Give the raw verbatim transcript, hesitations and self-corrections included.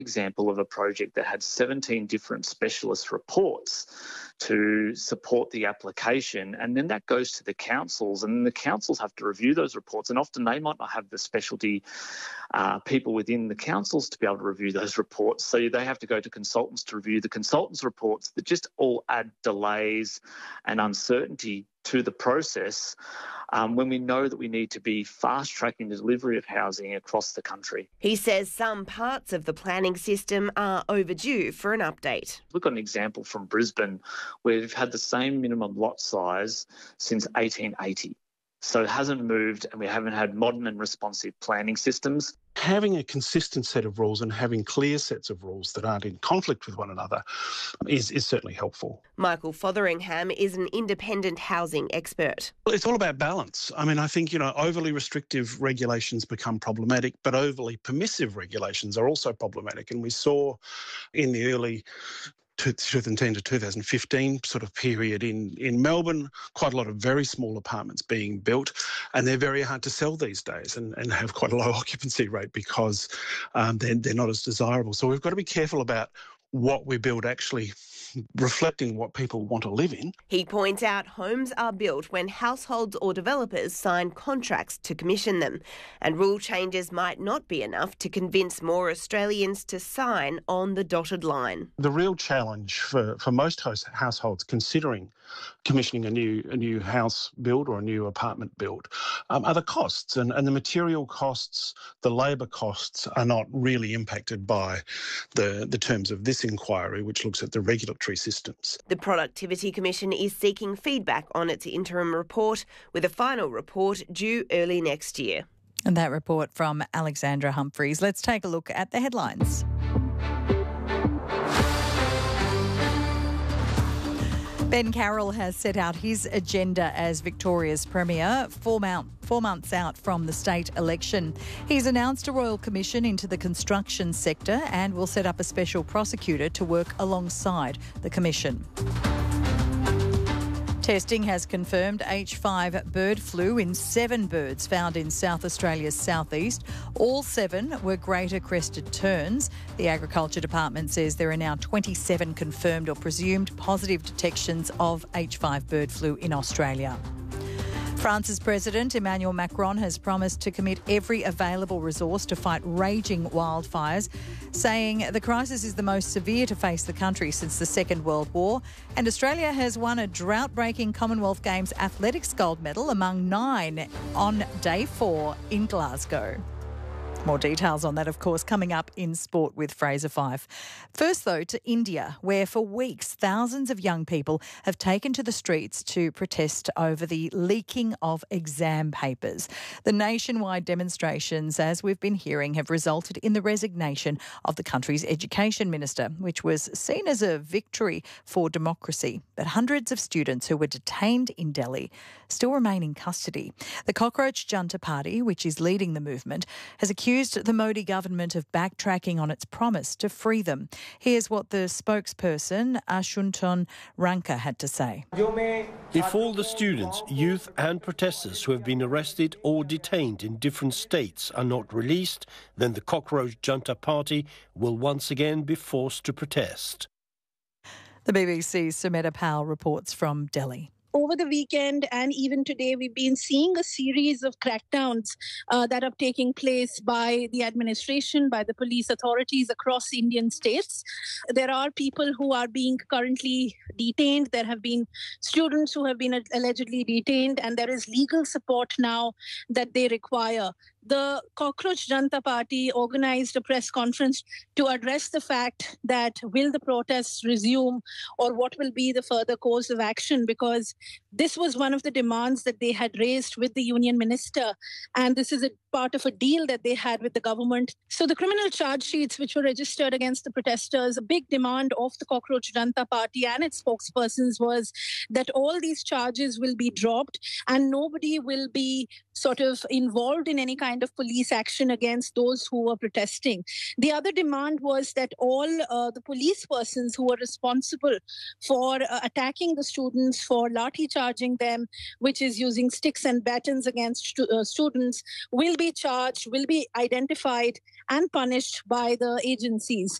example of a project that had seventeen different specialist reports to support the application, and then that goes to the councils, and the councils have to review those reports, and often they might not have the specialty uh, people within the councils to be able to review those reports, so they have to go to consultants to review the consultants' reports that just all add delays and uncertainty to the process um, when we know that we need to be fast-tracking the delivery of housing across the country. He says some parts of the planning system are overdue for an update. We've got an example from Brisbane where we've had the same minimum lot size since eighteen eighty. So it hasn't moved, and we haven't had modern and responsive planning systems. Having a consistent set of rules and having clear sets of rules that aren't in conflict with one another is, is certainly helpful. Michael Fotheringham is an independent housing expert. Well, it's all about balance. I mean, I think, you know, overly restrictive regulations become problematic, but overly permissive regulations are also problematic. And we saw in the early two thousand ten to two thousand fifteen sort of period in, in Melbourne, quite a lot of very small apartments being built, and they're very hard to sell these days and, and have quite a low occupancy rate because um, they're, they're not as desirable. So we've got to be careful about what we build actually reflecting what people want to live in. He points out homes are built when households or developers sign contracts to commission them, and rule changes might not be enough to convince more Australians to sign on the dotted line. The real challenge for, for most house, households considering commissioning a new a new house build or a new apartment build um, are the costs, and, and the material costs, the labour costs are not really impacted by the, the terms of this inquiry, which looks at the regulatory systems. The Productivity Commission is seeking feedback on its interim report, with a final report due early next year. And that report from Alexandra Humphreys. Let's take a look at the headlines. Ben Carroll has set out his agenda as Victoria's Premier four, mount, four months out from the state election. He's announced a royal commission into the construction sector and will set up a special prosecutor to work alongside the commission. Testing has confirmed H five bird flu in seven birds found in South Australia's southeast. All seven were greater crested terns. The Agriculture Department says there are now twenty-seven confirmed or presumed positive detections of H five bird flu in Australia. France's President Emmanuel Macron has promised to commit every available resource to fight raging wildfires, saying the crisis is the most severe to face the country since the Second World War, and Australia has won a drought-breaking Commonwealth Games athletics gold medal among nine on day four in Glasgow. More details on that, of course, coming up in Sport with Fraser Fyfe. First, though, to India, where for weeks thousands of young people have taken to the streets to protest over the leaking of exam papers. The nationwide demonstrations, as we've been hearing, have resulted in the resignation of the country's education minister, which was seen as a victory for democracy. But hundreds of students who were detained in Delhi still remain in custody. The Cockroach Junta Party, which is leading the movement, has accused the Modi government of backtracking on its promise to free them. Here's what the spokesperson, Ashunton Ranka, had to say. If all the students, youth and protesters who have been arrested or detained in different states are not released, then the Cockroach Junta Party will once again be forced to protest. The B B C's Sumedha Powell reports from Delhi. Over the weekend and even today, we've been seeing a series of crackdowns uh, that are taking place by the administration, by the police authorities across Indian states. There are people who are being currently detained. There have been students who have been allegedly detained, and there is legal support now that they require. The Cockroach Junta Party organized a press conference to address the fact that will the protests resume or what will be the further course of action, because this was one of the demands that they had raised with the union minister, and this is a part of a deal that they had with the government. So the criminal charge sheets which were registered against the protesters, a big demand of the Cockroach Junta Party and its spokespersons was that all these charges will be dropped and nobody will be sort of involved in any kind kind of police action against those who were protesting. The other demand was that all uh, the police persons who were responsible for uh, attacking the students, for lathi charging them, which is using sticks and batons against stu- uh, students, will be charged, will be identified and punished by the agencies.